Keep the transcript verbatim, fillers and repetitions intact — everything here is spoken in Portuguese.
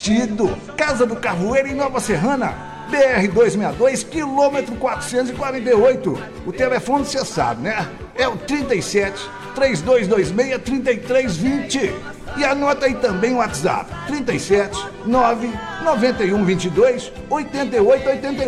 garantido. Casa do Carvoeiro em Nova Serrana, B R duzentos e sessenta e dois, quilômetro quatrocentos e quarenta e oito. O telefone você sabe, né? É o trinta e sete, três dois dois seis, trinta e três vinte. E anota aí também o WhatsApp, trinta e sete, nove nove um dois dois, oito oito oito oito.